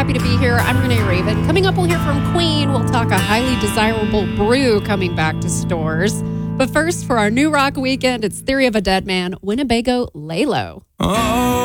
happy to be here. I'm Renee Raven. Coming up, we'll hear from Queen. We'll talk a highly desirable brew coming back to stores. But first, for our New Rock weekend, it's Theory of a Dead Man, Winnebago Lay Low. Oh.